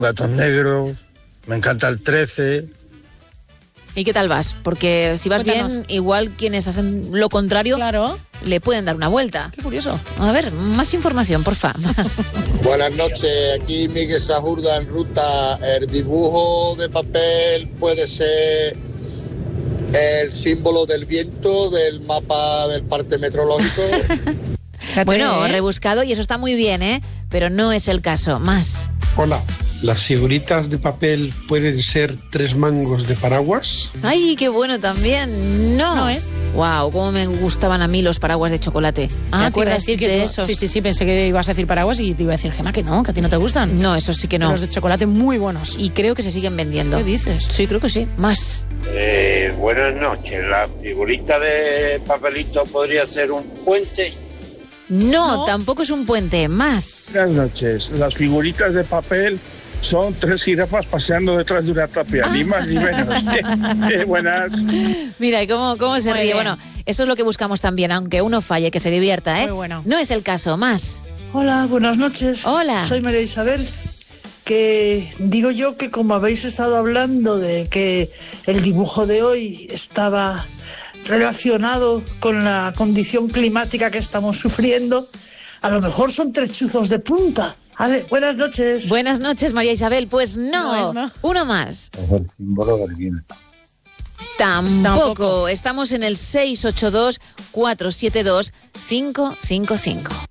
Gatos negros, me encanta el 13. ¿Y qué tal vas? Porque si vas bien, igual quienes hacen lo contrario, claro, le pueden dar una vuelta. Qué curioso. A ver, más información, porfa. Más. Buenas noches, aquí Miguel Sajurda en ruta. El dibujo de papel puede ser el símbolo del viento del mapa del parte meteorológico. Bueno, rebuscado y eso está muy bien, ¿eh? Pero no es el caso. Más. Hola, ¿las figuritas de papel pueden ser 3 mangos de paraguas? ¡Ay, qué bueno también! No es. ¡Wow! Cómo me gustaban a mí los paraguas de chocolate. ¿Te acuerdas decir que de tú, esos? Sí, pensé que ibas a decir paraguas y te iba a decir, Gemma, que no, que a ti no te gustan. No, esos sí que no. Los de chocolate muy buenos. Y creo que se siguen vendiendo. ¿Qué dices? Sí, creo que sí. Más. Buenas noches. ¿La figurita de papelito podría ser un puente? No, tampoco es un puente. Más. Buenas noches. Las figuritas de papel son 3 jirafas paseando detrás de una tapia, ni más ni menos. Buenas. Mira, ¿y cómo se Muy ríe? bien. Bueno, eso es lo que buscamos también, aunque uno falle, que se divierta, ¿eh? Muy bueno. No es el caso. Más. Hola, buenas noches. Hola. Soy María Isabel. Que digo yo que como habéis estado hablando de que el dibujo de hoy estaba relacionado con la condición climática que estamos sufriendo, a lo mejor son 3 chuzos de punta. Vale, buenas noches. Buenas noches, María Isabel. Pues no. Uno más. Es el símbolo del viento. Tampoco. Estamos en el 682-472-555.